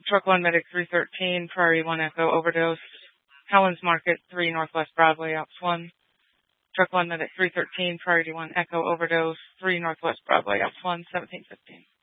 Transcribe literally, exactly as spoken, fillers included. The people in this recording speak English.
Truck one Medic three thirteen, Priority one Echo Overdose. Howlands Market three Northwest Broadway, Ops one. Truck one Medic three thirteen, Priority one Echo Overdose, three Northwest Broadway, Ops one, seventeen fifteen.